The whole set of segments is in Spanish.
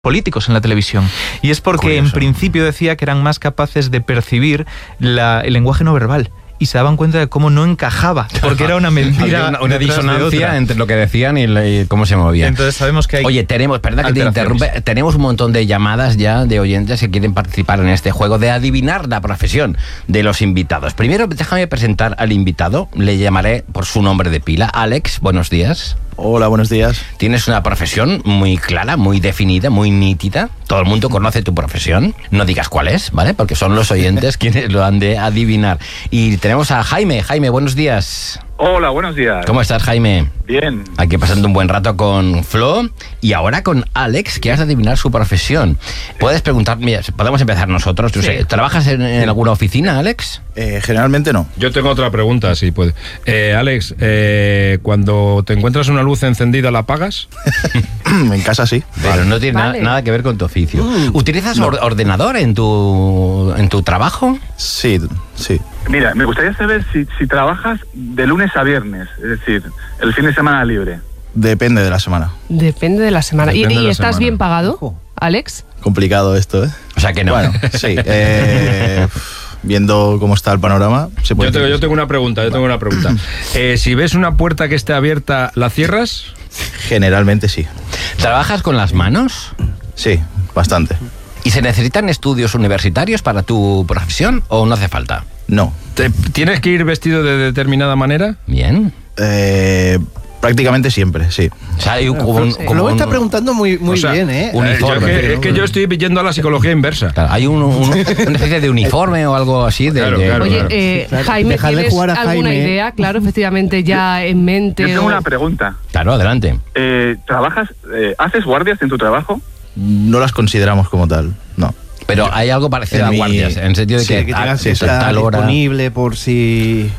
políticos en la televisión. Y es porque en principio decía que eran más capaces de percibir el lenguaje no verbal. Y se daban cuenta de cómo no encajaba, porque era una mentira. una disonancia entre lo que decían y cómo se movían. Entonces sabemos que hay... Oye, perdón que te interrumpe, tenemos un montón de llamadas ya de oyentes que quieren participar en este juego de adivinar la profesión de los invitados. Primero, déjame presentar al invitado, le llamaré por su nombre de pila. Alex, buenos días. Hola, buenos días. Tienes una profesión muy clara, muy definida, muy nítida. Todo el mundo conoce tu profesión. No digas cuál es, ¿vale? Porque son los oyentes quienes lo han de adivinar. Y tenemos a Jaime. Jaime, buenos días. Hola, buenos días. ¿Cómo estás, Jaime? Bien. Aquí pasando un buen rato con Flo y ahora con Alex, que has de adivinar su profesión. Puedes preguntar, mira, podemos empezar nosotros. Sí. ¿Trabajas en alguna oficina, Alex? Generalmente no. Yo tengo otra pregunta, si puede. Alex, cuando te encuentras una luz encendida, ¿la apagas? En casa sí. Pero no tiene nada que ver con tu oficio. ¿Utilizas ordenador en tu trabajo? Sí. Mira, me gustaría saber si trabajas de lunes a viernes, es decir, el fin de semana libre. Depende de la semana. Depende de la semana. ¿Y estás bien pagado, Alex? Complicado esto, ¿eh? O sea que no. Bueno, sí. Viendo cómo está el panorama, se puede. Yo tengo una pregunta. Si ves una puerta que esté abierta, ¿la cierras? Generalmente sí. ¿Trabajas con las manos? Sí, bastante. ¿Y se necesitan estudios universitarios para tu profesión o no hace falta? No. ¿Tienes que ir vestido de determinada manera? Bien. Prácticamente siempre, sí. O sea, hay Lo está preguntando muy bien, ¿eh? Es que yo estoy yendo a la psicología inversa. Claro, hay una especie de uniforme o algo así. Claro. Oye, Jaime, ¿tienes alguna idea? Claro, efectivamente, ya en mente. Yo tengo una pregunta. Claro, adelante. ¿Haces guardias en tu trabajo? No las consideramos como tal, no. Pero hay algo parecido a guardias, en el sentido de que tengas que estar disponible por si...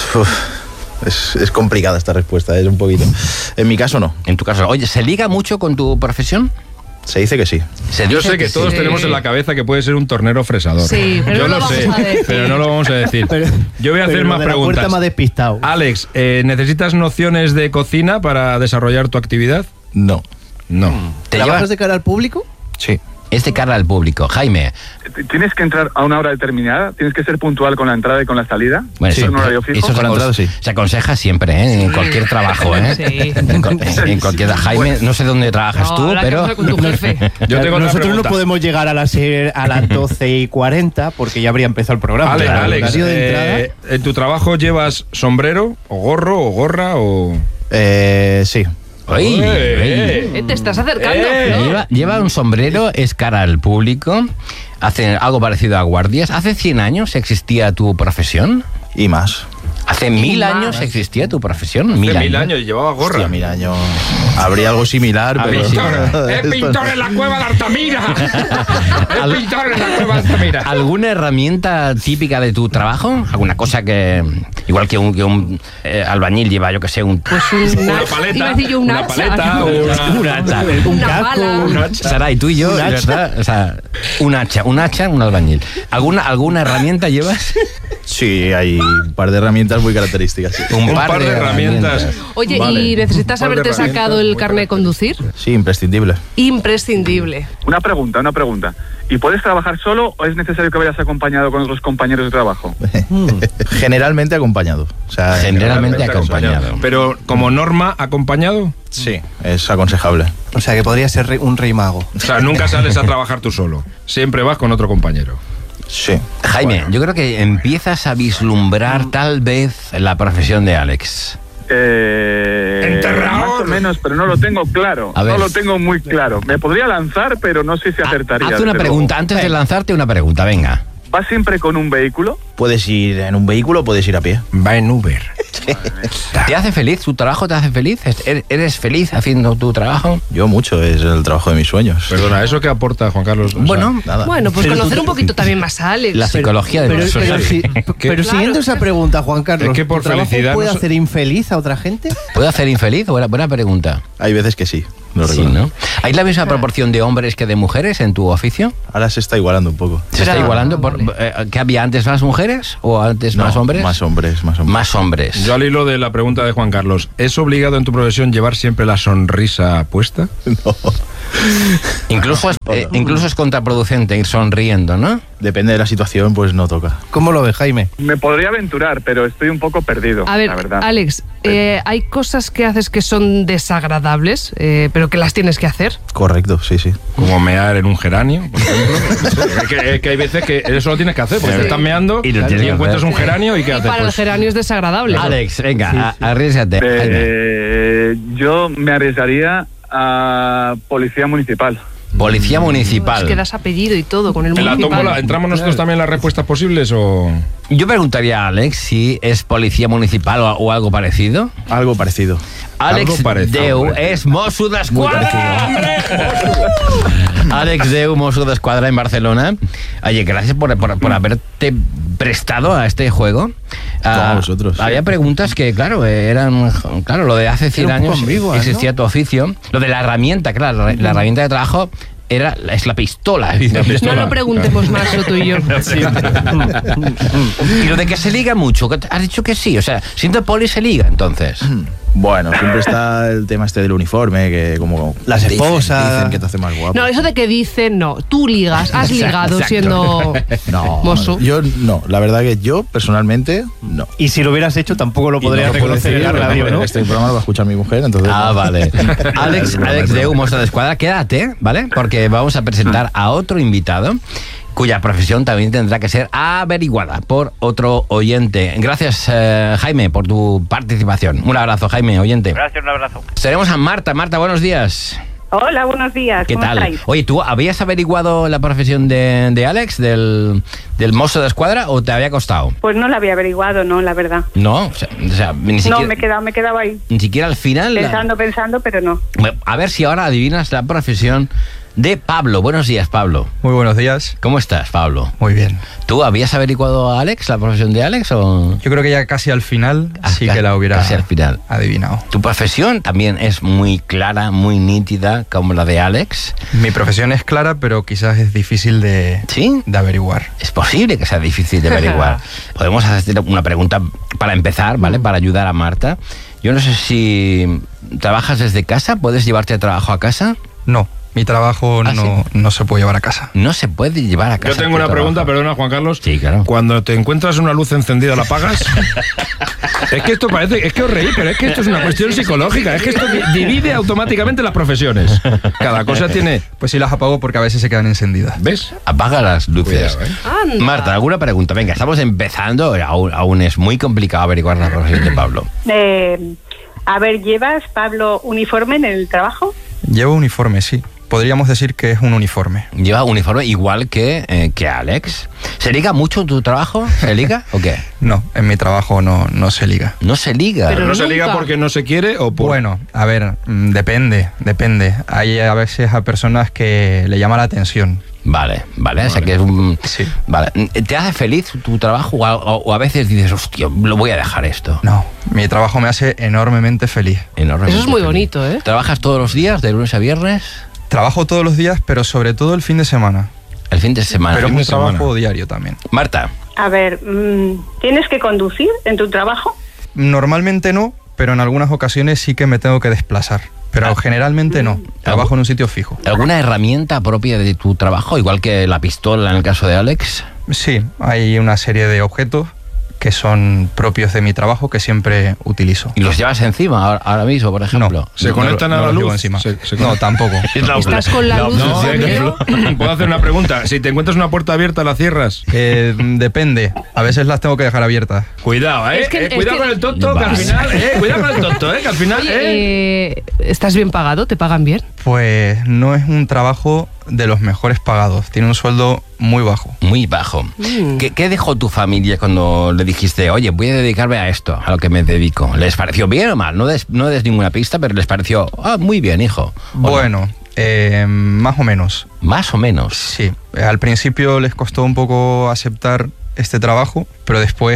Es complicada esta respuesta, es un poquito. En mi caso no. En tu caso no. Oye, ¿se liga mucho con tu profesión? Se dice que sí. Yo sé que todos tenemos en la cabeza que puede ser un tornero fresador. Sí, pero yo no lo sé, pero no lo vamos a decir. Yo voy a hacer más preguntas. La puerta me ha despistado. Alex, ¿necesitas nociones de cocina para desarrollar tu actividad? No. ¿Trabajas de cara al público? Sí. Es de cara al público. Jaime. ¿Tienes que entrar a una hora determinada? ¿Tienes que ser puntual con la entrada y con la salida? Bueno, ¿Es un horario fijo? Eso con la entrada, sí. Se aconseja siempre, ¿eh? En cualquier trabajo, ¿eh? Sí. En cualquier... Jaime, no sé dónde trabajas tú, pero... Con tu jefe. Nosotros no podemos llegar a las 12:40 porque ya habría empezado el programa. Alex, ¿en tu trabajo llevas sombrero o gorro o gorra o...? Sí. Te estás acercando. Lleva un sombrero, es cara al público, hace algo parecido a guardias. ¿Hace 100 años existía tu profesión? Y más. ¿Hace 1000 años existía tu profesión? Hace 1000 años y llevaba gorra. Hostia, 1000 años. Habría algo similar, pero... ¡Es pintor en la cueva de Altamira! ¡Es pintor en la cueva de Altamira! ¿Alguna herramienta típica de tu trabajo? ¿Alguna cosa que... Igual que un albañil lleva, yo que sé, una paleta, una hacha, un casco, Saray, tú y yo, ¿verdad? O sea, un hacha, un albañil. ¿Alguna herramienta llevas? Sí, hay un par de herramientas muy características. Sí. Un par de herramientas. Oye, vale. ¿Y necesitas haberte sacado el carnet de conducir? Sí, imprescindible. Imprescindible. Una pregunta. ¿Y puedes trabajar solo o es necesario que vayas acompañado con otros compañeros de trabajo? Generalmente acompañado. O sea, generalmente acompañado. Pero como norma, ¿acompañado? Sí, es aconsejable. O sea, que podría ser un rey mago. O sea, nunca sales a trabajar tú solo. Siempre vas con otro compañero. Sí. Jaime, yo creo que empiezas a vislumbrar tal vez la profesión de Alex. Enterrador. Más o menos, pero no lo tengo claro. No lo tengo muy claro. Me podría lanzar, pero no sé si acertaría. Haz una pregunta, antes de lanzarte una pregunta, venga. ¿Vas siempre con un vehículo? Puedes ir en un vehículo o puedes ir a pie. Va en Uber. ¿Te hace feliz? ¿Tu trabajo te hace feliz? ¿Eres feliz haciendo tu trabajo? Yo mucho, es el trabajo de mis sueños. Perdona, ¿eso qué aporta, Juan Carlos? Bueno, nada. Bueno, pues conocer un poquito también más a Alex. La psicología de los sueños. Pero siguiendo esa pregunta, Juan Carlos, es que por ¿tu trabajo felicidad puede hacer infeliz a otra gente? ¿Puede hacer infeliz? Buena pregunta. Hay veces que sí. No sí, recuerdo. ¿no? ¿Hay la misma proporción de hombres que de mujeres en tu oficio? Ahora se está igualando un poco. ¿Se está igualando? ¿Que había antes más mujeres o antes más hombres? Más hombres. Más hombres. Yo al hilo de la pregunta de Juan Carlos, ¿es obligado en tu profesión llevar siempre la sonrisa puesta? No. Incluso es contraproducente ir sonriendo, ¿no? Depende de la situación, pues no toca. ¿Cómo lo ves, Jaime? Me podría aventurar, pero estoy un poco perdido, A ver, la verdad. Alex, hay cosas que haces que son desagradables, pero que las tienes que hacer. Correcto, sí. Como mear en un geranio, por ejemplo. es que hay veces que eso lo tienes que hacer, porque te estás meando Y lo tienes que encuentras hacer. un geranio y ¿qué haces? Para el geranio es desagradable. Alex, venga, arriesgate. Yo me arriesgaría a policía municipal. Policía municipal. Es que das apellido y todo con el ¿En la municipal. tómbola entramos nosotros también en las respuestas posibles o...? Yo preguntaría a Alex si es policía municipal o algo parecido. Algo parecido. Alex Algo parecido, Deu hombre. es Mosso d'Esquadra. Alex Deu, Mosso d'Esquadra en Barcelona. Oye, gracias por haberte prestado a este juego. A vosotros. Había preguntas que, claro, eran... Claro, lo de hace 100 Era un poco años ambigua, ¿no? existía tu oficio. Lo de la herramienta, claro, la herramienta de trabajo es la pistola. No lo preguntemos más, tú y yo. Y lo de que se liga mucho, has dicho que sí, o sea, siendo poli se liga, entonces. Bueno, siempre está el tema este del uniforme, que como... Las esposas. Dicen que te hace más guapo. No, eso de que dicen, no. Tú ligas, has ligado Exacto. siendo No, mozo. yo no. La verdad que yo, personalmente, no. Y si lo hubieras hecho, tampoco lo Y no podrías lo puedo reconocer en la decir, radio, porque ¿no? Este programa lo va a escuchar mi mujer, entonces... Ah, no. vale. Alex Deu, Mosso d'Esquadra, quédate, ¿vale? Porque vamos a presentar a otro invitado cuya profesión también tendrá que ser averiguada por otro oyente. Gracias, Jaime, por tu participación. Un abrazo, Jaime, oyente. Gracias, un abrazo. Tenemos a Marta. Marta, buenos días. Hola, buenos días. ¿Qué ¿Cómo tal? estáis? Oye, ¿tú habías averiguado la profesión de Alex, del Mosso d'Esquadra, o te había costado? Pues no la había averiguado, no, la verdad. No, o sea, ni siquiera... No, me quedaba ahí, Ni siquiera al final... pensando, pero no. Bueno, a ver si ahora adivinas la profesión de Pablo. Buenos días, Pablo. Muy buenos días. ¿Cómo estás, Pablo? Muy bien. ¿Tú habías averiguado a Alex, la profesión de Alex, o...? Yo creo que ya casi al final sí que la hubiera casi al final. adivinado. Tu profesión también es muy clara, muy nítida, como la de Alex. Mi profesión es clara, pero quizás es difícil de averiguar. Es posible que sea difícil de averiguar. Podemos hacer una pregunta para empezar, ¿vale? Para ayudar a Marta. Yo no sé si trabajas desde casa, ¿puedes llevarte el trabajo a casa? No. Mi trabajo no se puede llevar a casa. No se puede llevar a casa. Yo tengo una pregunta, perdona, Juan Carlos. Sí, claro. Cuando te encuentras una luz encendida, ¿la apagas? Es que esto parece... Es que os reí, pero es que esto es una cuestión psicológica. Es que esto divide automáticamente las profesiones. Cada cosa tiene... Pues sí las apago porque a veces se quedan encendidas. ¿Ves? Apaga las luces. Cuidado, Marta, ¿alguna pregunta? Venga, estamos empezando. Aún es muy complicado averiguar la profesión de Pablo. A ver, ¿llevas, Pablo, uniforme en el trabajo? Llevo uniforme, sí. Podríamos decir que es un uniforme. Lleva uniforme igual que Alex. ¿Se liga mucho tu trabajo? ¿Se liga o qué? No, en mi trabajo no se liga. No se liga. ¿Pero no se liga porque no se quiere o por...? Bueno, a ver, depende. Hay a veces a personas que le llama la atención. Vale. O sea que es un... Sí. Vale. ¿Te hace feliz tu trabajo o a veces dices, hostia, lo voy a dejar esto? No, mi trabajo me hace enormemente feliz. Enormemente Eso es muy feliz. bonito, ¿eh? ¿Trabajas todos los días, de lunes a viernes? Trabajo todos los días, pero sobre todo el fin de semana. El fin de semana. Pero es fin un de semana. trabajo diario también. Marta, A ver, ¿tienes que conducir en tu trabajo? Normalmente no, pero en algunas ocasiones sí que me tengo que desplazar. Pero generalmente no. Trabajo en un sitio fijo. ¿alguna herramienta propia de tu trabajo, igual que la pistola en el caso de Alex? Sí, hay una serie de objetos que son propios de mi trabajo que siempre utilizo. ¿Y los llevas encima ahora mismo, por ejemplo? ¿Se conectan a la los llevo luz? encima. Se No, tampoco. Estás con la luz No, encendido. puedo hacer una pregunta. Si te encuentras una puerta abierta, ¿la cierras? Depende. A veces las tengo que dejar abiertas. Cuidado, Es que- cuidado con el tonto, que al Vale. final... Cuidado con el tonto, que al final... Oye, ¿estás bien pagado? ¿Te pagan bien? Pues no es un trabajo de los mejores pagados. Tiene un sueldo muy bajo. Muy bajo. ¿Qué dejó tu familia cuando le dijiste, oye, voy a dedicarme a esto, a lo que me dedico? ¿Les pareció bien o mal? No des ninguna pista, pero les pareció, muy bien, hijo. ¿O no? Bueno, más o menos. Más o menos. Sí. Al principio les costó un poco aceptar este trabajo, pero después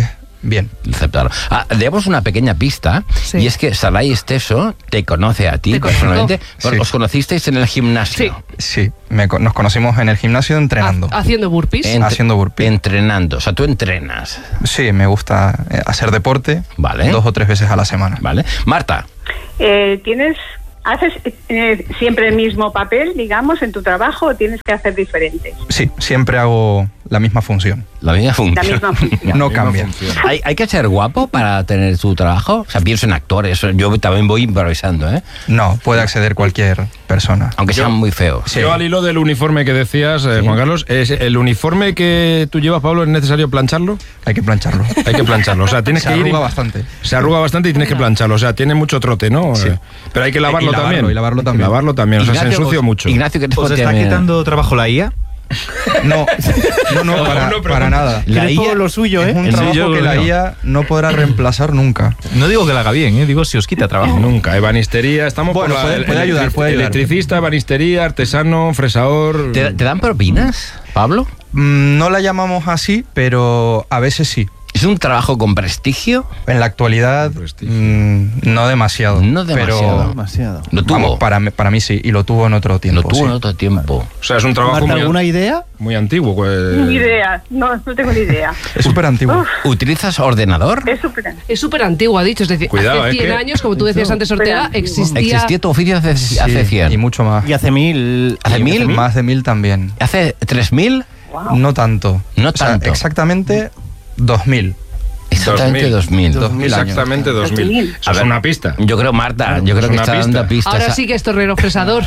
Bien. Aceptarlo. Demos una pequeña pista, y es que Saray Esteso te conoce a ti personalmente. Sí. ¿Os conocisteis en el gimnasio? Sí, nos conocimos en el gimnasio entrenando. Haciendo burpees. Haciendo burpees. Entrenando, o sea, tú entrenas. Sí, me gusta hacer deporte. Vale. 2 o 3 veces a la semana. Vale. Marta. ¿Haces siempre el mismo papel, digamos, en tu trabajo o tienes que hacer diferentes? Sí, siempre hago la misma función. La misma función. La misma función. No cambia. ¿Hay que ser guapo para tener tu trabajo? O sea, pienso en actores. Yo también voy improvisando, ¿eh? No, puede acceder cualquier persona. Aunque sean muy feos. Sí. Yo al hilo del uniforme que decías, Juan Carlos, ¿el uniforme que tú llevas, Pablo, es necesario plancharlo? Hay que plancharlo. Hay que plancharlo. O sea, tienes que ir... Se arruga bastante. Se arruga bastante y tienes que plancharlo. O sea, tiene mucho trote, ¿no? Sí. Pero hay que lavarlo también. Y lavarlo también. Lavarlo también. O sea, se ensucia mucho. Ignacio, ¿qué te ¿Os está quitando trabajo la IA? No, para nada. La IA lo suyo, es un trabajo que la IA no podrá reemplazar nunca. No digo que la haga bien, digo si os quita trabajo. Nunca. Ebanistería, estamos bueno, puede ayudar. Electricista, ebanistería, artesano, fresador. ¿Te dan propinas, Pablo? No la llamamos así, pero a veces sí. ¿Es un trabajo con prestigio? En la actualidad, no demasiado. No demasiado. Demasiado. Lo tuvo. Vamos, para mí sí, y lo tuvo en otro tiempo. Lo tuvo en otro tiempo. O sea, es un trabajo Marta, ¿alguna idea? Muy antiguo. Pues... Ni idea, no tengo ni idea. Es súper antiguo. ¿Utilizas ordenador? Es súper antiguo, ha dicho. Es decir, Cuidado, hace 100 años, como tú decías antes, Ortega, Existía tu oficio hace 100. Y mucho más. Y hace 1000. ¿Hace 1000? Más de 1000 también. ¿Hace 3000? Wow. No tanto. No tanto. Exactamente 2000. Exactamente 2000. 2000 Exactamente 2000. A Es ver, una pista. Yo creo, Marta, yo creo que está dando pistas. Ahora sí que es torrero fresador.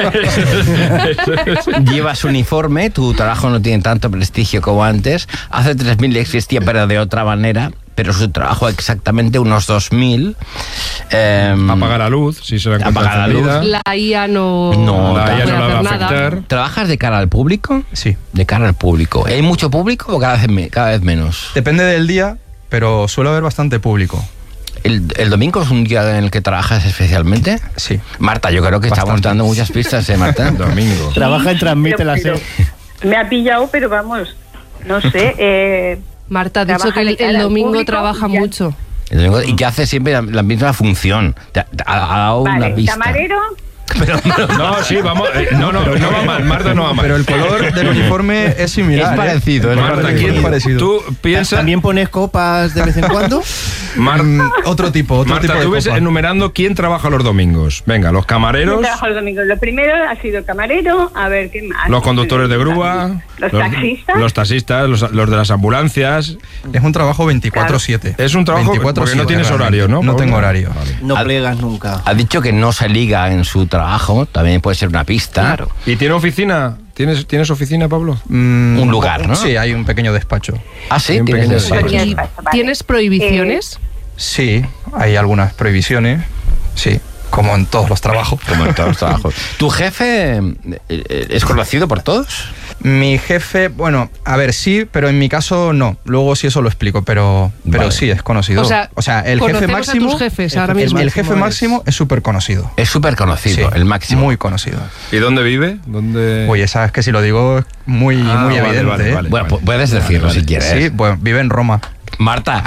Llevas uniforme, tu trabajo no tiene tanto prestigio como antes. Hace 3000 existía, pero de otra manera. Pero su trabajo exactamente unos 2000. Apaga la luz, si se la encuentra apaga la luz. encendida. La IA no La IA puede no la va a hacer nada. afectar. ¿Trabajas de cara al público? Sí. De cara al público. ¿Hay mucho público o cada vez menos? Depende del día, pero suele haber bastante público. ¿El domingo es un día en el que trabajas especialmente? Sí. Marta, yo creo que estamos dando muchas pistas, Marta. Domingo. Trabaja y transmite la pero serie. me ha pillado, pero vamos, no sé. Marta ha dicho Trabaja que de cara el al domingo público trabaja y ya. mucho. El domingo, y que hace siempre la misma función. Ha dado una Vale, pista. camarero. No, sí, vamos. No va mal. Marta no va mal. Pero el color del uniforme es similar. Es parecido. Marta, es parecido. ¿Tú piensas? ¿También pones copas de vez en cuando? Otro tipo Marta, de tú ves copa. enumerando quién trabaja los domingos. Venga, los Yo camareros, trabajo el domingo. Lo primero ha sido camarero. A ver, ¿qué más? los conductores de grúa, Los taxistas. los taxistas, los de las ambulancias. Es un trabajo 24/7. Es un trabajo porque no tienes horario, ¿no? No tengo horario. Vale. No plegas nunca. Ha dicho que no se liga en su trabajo, también puede ser una pista. Claro. ¿Y tiene oficina? ¿Tienes oficina, Pablo? Un lugar, ¿no? Sí, hay un pequeño despacho. Ah, sí, Un tienes pequeño despacho. despacho. ¿Y Vale. tienes prohibiciones? Sí, hay algunas prohibiciones. Sí, como en todos los trabajos. Como en todos los trabajos. ¿Tu jefe es conocido por todos? Mi jefe, bueno, a ver, sí, pero en mi caso no. Luego sí eso lo explico, pero Vale. sí es conocido. O sea, el jefe conocemos máximo. a tus jefes ahora mismo. El jefe máximo es súper conocido. Es súper conocido, Sí, el máximo. Muy conocido. ¿Y dónde vive? ¿Dónde? Oye, sabes que si lo digo es muy Vale, evidente. vale, ¿eh? vale. Bueno, puedes decirlo si quieres. Sí, bueno, vive en Roma. Marta.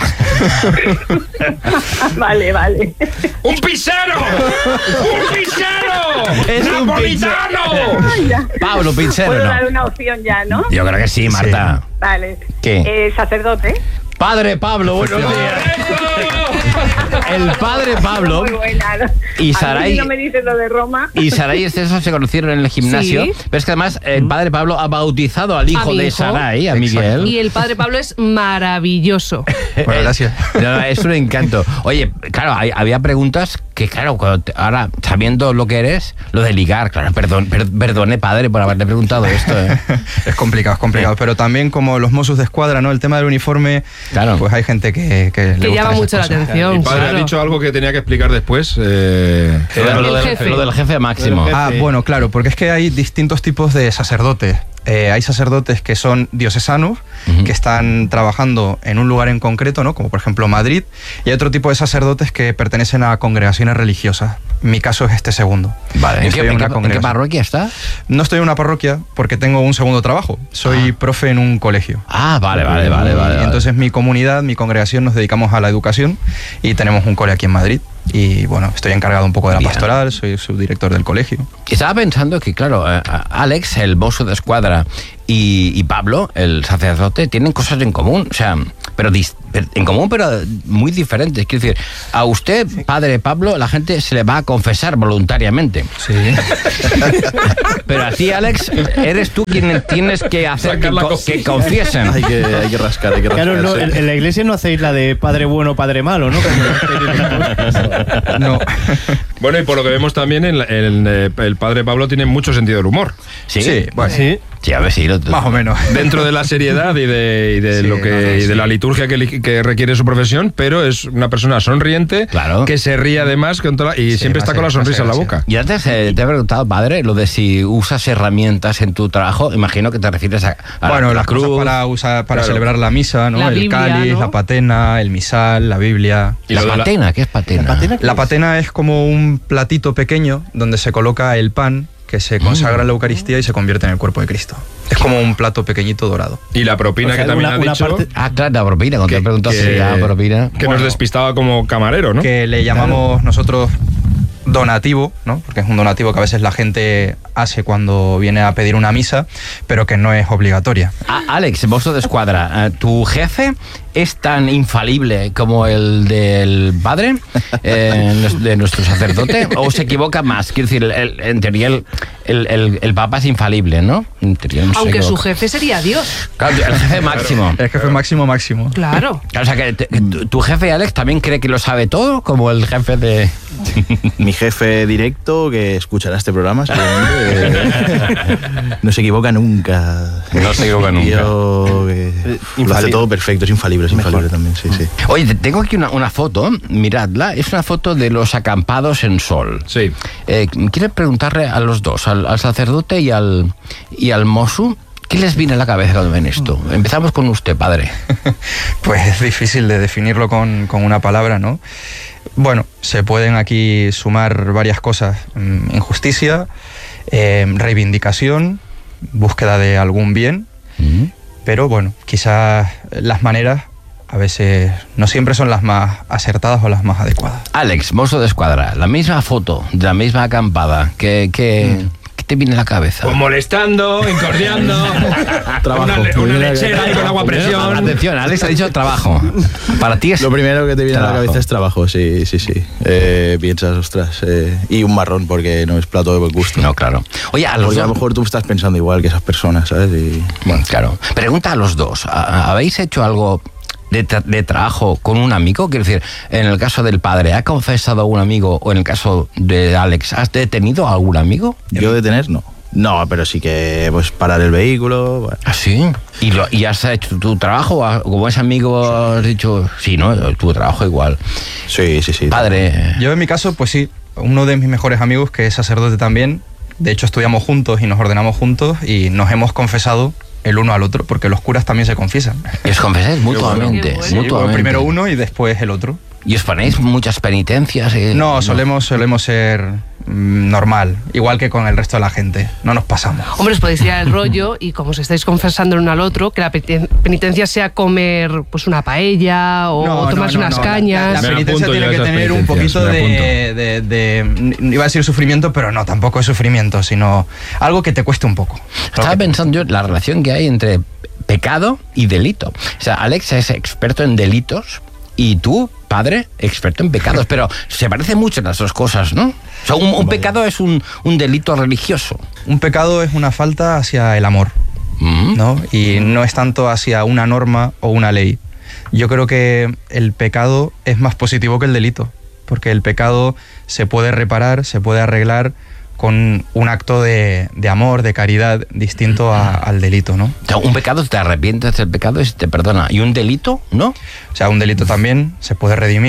Vale. ¡Un pizzero! ¡Un pizzero! ¡Es un ¡Napolitano! Ay, ya. Pablo Pizzero, Puedo ¿no? dar una opción ya, ¿no? Yo creo que sí, Marta. Vale. ¿Qué? Sacerdote. Padre Pablo, buenos días. El padre Pablo Muy buena, ¿no? y A Saray. mí no me dices lo de Roma. Y Saray y Esteso se conocieron en el gimnasio. Sí. Pero es que además el padre Pablo ha bautizado al hijo mi de hijo. Saray, a Miguel. Y el padre Pablo es maravilloso. Bueno, gracias. No, es un encanto. Oye, claro, había preguntas que, claro, ahora, sabiendo lo que eres, lo de ligar, claro, perdone, padre, por haberle preguntado esto. Es complicado, Pero también como los Mossos de Escuadra, ¿no? El tema del uniforme, Claro. pues hay gente que le Que gusta llama esas mucho la cosas. atención. Mi padre claro. ha dicho algo que tenía que explicar después. Lo El jefe. del jefe máximo. Ah, bueno, claro, porque es que hay distintos tipos de sacerdotes. hay sacerdotes que son diocesanos, que están trabajando en un lugar en concreto, ¿no? Como por ejemplo Madrid, y hay otro tipo de sacerdotes que pertenecen a congregaciones religiosas. Mi caso es este segudo. Vale. ¿En qué parroquia estás? No estoy en una parroquia porque tengo un segundo trabajo. Soy profe en un colegio. Ah, vale. Y entonces mi comunidad, mi congregación, nos dedicamos a la educación y tenemos un cole aquí en Madrid. Y bueno, estoy encargado un poco de la pastoral, soy subdirector del colegio. Estaba pensando que, claro, Alex, el mozo de escuadra, y Pablo, el sacerdote, tienen cosas en común, o sea, pero en común, pero muy diferentes. Quiero decir, a usted, padre Pablo, la gente se le va a confesar voluntariamente. Sí. Pero a ti, Alex, eres tú quien tienes que hacer que confiesen. Hay que rascar, Claro, no, en la iglesia no hacéis la de padre bueno, padre malo, ¿no? No. Bueno, y por lo que vemos también, el padre Pablo tiene mucho sentido del humor. Sí, bueno. Sí, a ver si más o menos. Dentro de la seriedad y de Sí, lo que y de la liturgia que requiere su profesión, pero es una persona sonriente, claro, que se ríe además y siempre está con la sonrisa en la boca. Y antes te he preguntado, padre, lo de si usas herramientas en tu trabajo. Imagino que te refieres a bueno, la las cruz cosas para celebrar la misa, ¿no? El Biblia, cáliz, ¿no? La patena, el misal, la Biblia. ¿Y la patena? ¿Qué es patena? La patena es como un platito pequeño donde se coloca el pan que se consagra en la Eucaristía y se convierte en el cuerpo de Cristo. Es como un plato pequeñito dorado. Y la propina, que también ha dicho... Claro, la propina, cuando te he preguntado si la propina... Que nos despistaba como camarero, ¿no? Que le llamamos nosotros donativo, ¿no? Porque es un donativo que a veces la gente hace cuando viene a pedir una misa, pero que no es obligatoria. Alex, mozo de escuadra, ¿tu jefe es tan infalible como el del padre, de nuestro sacerdote, o se equivoca más? Quiero decir, en teoría el papa es infalible, ¿no? En teoría no se Aunque equivoca. su jefe sería Dios. Claro, el jefe máximo. El jefe máximo. Claro. O sea, que tu jefe, Alex, también cree que lo sabe todo, como el jefe de... Mi jefe directo, que escuchará este programa, no se equivoca nunca. No se equivoca nunca. Lo hace todo perfecto, es infalible también, sí. Oye, tengo aquí una foto, miradla, es una foto de los acampados en Sol. Sí. Quiero preguntarle a los dos, al sacerdote y al mozo, ¿qué les viene a la cabeza cuando ven esto? Empezamos con usted, padre. Pues es difícil de definirlo con una palabra, ¿no? Bueno, se pueden aquí sumar varias cosas. Injusticia, reivindicación, búsqueda de algún bien, pero bueno, quizás las maneras a veces no siempre son las más acertadas o las más adecuadas. Alex, mozo de escuadra, la misma foto, de la misma acampada, ¿qué te viene a la cabeza? Pues molestando, incordiando, una lechera ahí con agua a presión. Atención, Alex ha dicho trabajo. Para ti es... Lo primero que te viene trabajo. a la cabeza es trabajo, sí. Piensas, ostras, y un marrón porque no es plato de buen gusto. No, claro. Oye, a Bueno, claro. Pregunta a los dos, ¿habéis hecho algo de trabajo con un amigo? Quiero decir, en el caso del padre, ¿ha confesado a un amigo? O en el caso de Alex, ¿has detenido a algún amigo? Yo detener, no. No, pero sí que pues parar el vehículo. Bueno. ¿Ah, sí? ¿Y has hecho tu trabajo? Como ese amigo has dicho, sí, ¿no? Tu trabajo igual. Sí. Padre... Yo en mi caso, pues sí, uno de mis mejores amigos, que es sacerdote también, de hecho estudiamos juntos y nos ordenamos juntos y nos hemos confesado el uno al otro, porque los curas también se confiesan. Y os confesáis mutuamente. Qué Sí, mutuamente. primero uno y después el otro. ¿Y os ponéis muchas penitencias? No, solemos ser normal, igual que con el resto de la gente. No nos pasamos. Hombre, os podéis tirar el rollo y como os estáis confesando el uno al otro, que la penitencia sea comer pues una paella o tomarse unas cañas. La Me penitencia apunto tiene yo a que esas tener un penitencias, poquito me iba a decir sufrimiento, pero no, tampoco es sufrimiento, sino algo que te cueste un poco. Estaba pensando yo la relación que hay entre pecado y delito. O sea, Alex es experto en delitos y tú, padre, experto en pecados, pero se parecen mucho las dos cosas, ¿no? O sea, un pecado es un delito religioso. Un pecado es una falta hacia el amor, ¿no? Y no es tanto hacia una norma o una ley. Yo creo que el pecado es más positivo que el delito, porque el pecado se puede reparar, se puede arreglar con un acto de amor, de caridad, distinto al delito, ¿no? O sea, un pecado, te arrepientes del pecado y se te perdona. ¿Y un delito, no? O sea, un delito también se puede redimir,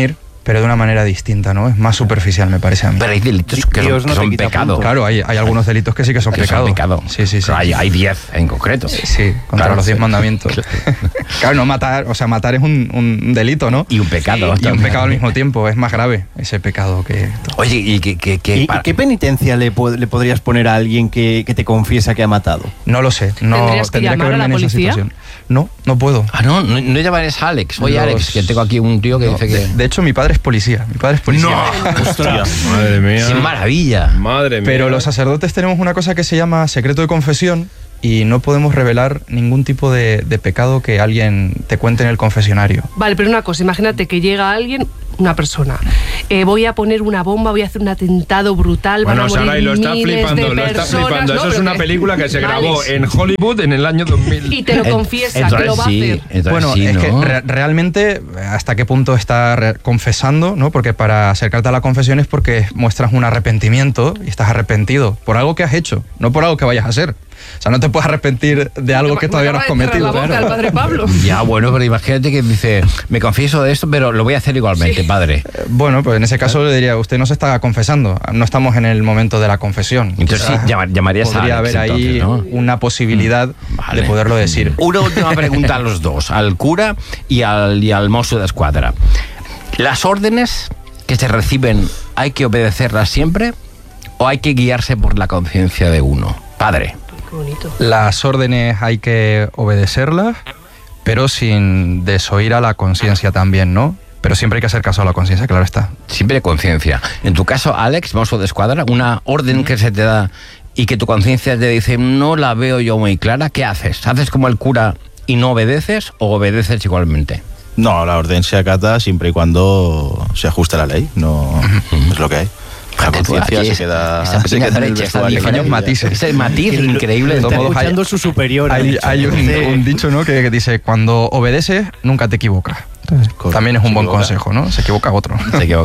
pero de una manera distinta, ¿no? Es más superficial, me parece a mí. Pero hay delitos que son pecado. Claro, hay algunos delitos que sí que son pecado. Sí. Pero hay 10 en concreto. Sí, contra los 10 mandamientos. Claro, no matar, o sea, matar es un delito, ¿no? Y un pecado. Y un pecado al mismo tiempo, es más grave ese pecado que... Oye, ¿y qué penitencia le podrías poner a alguien que te confiesa que ha matado? No lo sé, no tendría que verme en esa situación. No puedo. No llamarás a Alex. Oye, Alex, que tengo aquí un tío que dice que... De hecho, mi padre es policía. ¡No! ¡Ostras! Madre mía. ¡Qué maravilla! Madre mía. Pero los sacerdotes tenemos una cosa que se llama secreto de confesión y no podemos revelar ningún tipo de pecado que alguien te cuente en el confesionario. Vale, pero una cosa, imagínate que llega alguien, una persona, voy a poner una bomba, voy a hacer un atentado brutal, van a morir Saray, lo está flipando. ¿no? Eso es una película que se grabó en Hollywood en el año 2000. Y te lo confiesa, que lo va a hacer. Bueno, es que realmente, ¿hasta qué punto está confesando? ¿No? Porque para acercarte a la confesión es porque muestras un arrepentimiento y estás arrepentido por algo que has hecho, no por algo que vayas a hacer. O sea, no te puedes arrepentir de algo que todavía no has cometido. Al padre Pablo. Ya, bueno, pero imagínate que dice, me confieso de esto, pero lo voy a hacer igualmente, padre. Bueno, pues en ese caso le diría, usted no se está confesando, no estamos en el momento de la confesión. Entonces sí, llamarías a Alex. Podría haber ahí, ¿no?, una posibilidad de poderlo decir. Una última pregunta a los dos, al cura y al mozo de escuadra. ¿Las órdenes que se reciben hay que obedecerlas siempre o hay que guiarse por la conciencia de uno? Padre. Bonito. Las órdenes hay que obedecerlas, pero sin desoír a la conciencia también, ¿no? Pero siempre hay que hacer caso a la conciencia, claro está. Siempre conciencia. En tu caso, Alex, mozo de escuadra, una orden que se te da y que tu conciencia te dice, no la veo yo muy clara, ¿qué haces? ¿Haces como el cura y no obedeces o obedeces igualmente? No, la orden se acata siempre y cuando se ajuste a la ley, no es lo que hay. La conciencia se queda en el vestuario. Pequeños matices. Ese matiz increíble. Está escuchando su superior. Hay un dicho, ¿no?, que dice, cuando obedeces, nunca te equivocas. Entonces, también es un buen consejo, ¿no? Se equivoca otro.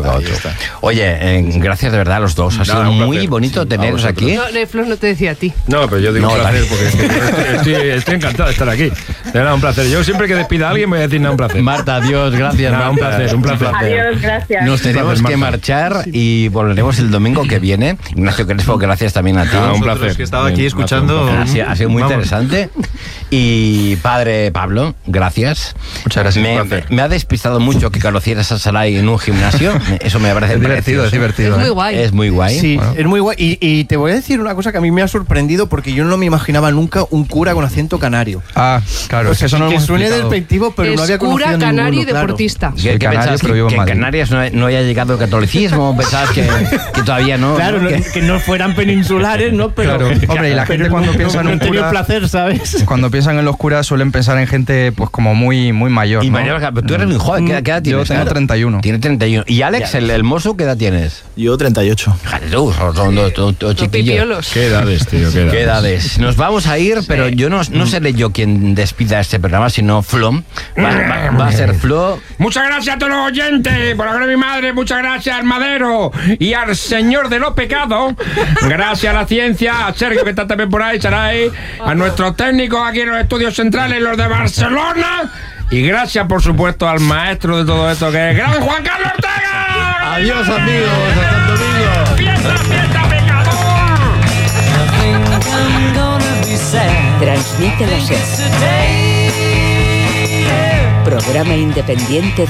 Oye, gracias de verdad a los dos. Ha sido muy bonito teneros aquí. No, Flor no te decía a ti. No, pero yo digo un placer porque estoy encantado de estar aquí. De verdad, un placer. Yo siempre que despida a alguien voy a decir nada, un placer. Marta, adiós, gracias. Un placer. Adiós, gracias. Nos tenemos que marchar y volveremos el domingo que viene. Ignacio Crespo, gracias también a ti. Un placer. Que estaba aquí escuchando. Ha sido muy interesante. Y padre Pablo, gracias. Muchas gracias. Me ha despistado mucho que conocieras a Saray en un gimnasio. Eso me parece divertido. Es divertido. Es muy guay. Es muy guay. Sí, es muy guay. Y te voy a decir una cosa que a mí me ha sorprendido porque yo no me imaginaba nunca un cura con acento canario. Ah, claro. Pues eso no que suene despectivo, pero es no había conocido cura, canario ninguno, y deportista. ¿Qué pensabas que en Canarias no haya llegado el catolicismo? ¿Pensabas que todavía no? Claro, que no fueran peninsulares, ¿no? Pero, claro. Hombre, y la gente cuando piensa en un cura, placer, ¿sabes? Cuando piensan en los curas suelen pensar en gente pues como muy mayor, y ¿no? mayor, pero tú eres muy joven, ¿qué edad tienes? Yo tengo 31. Tiene 31. ¿Y Alex, el mozo, qué edad tienes? Yo 38. Son dos chiquillos. ¿Qué edades, tío? ¿Qué edades? Nos vamos a ir, pero yo no seré yo quien despida este programa, sino Flo. Va a ser Flo. Muchas gracias a todos los oyentes, por la gloria de mi madre, muchas gracias al Madero y al Señor de los Pecados. Gracias a la ciencia, a Sergio, que está también por ahí, Saray, a nuestros técnicos aquí en los estudios centrales, los de Barcelona. Y gracias, por supuesto, al maestro de todo esto, que es gran Juan Carlos Ortega. Adiós, amigos. Hasta el domingo. ¡Fiesta, pecador! Transmite la SER. Programa independiente